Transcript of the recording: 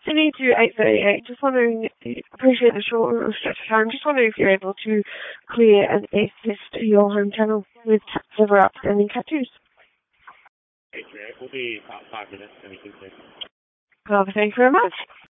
Sydney to 8:38. Just wondering, appreciate the short stretch of time. Just wondering if you're able to clear and assist your home channel with several outstanding tattoos. Okay, it will be about 5 minutes. Thank you very much.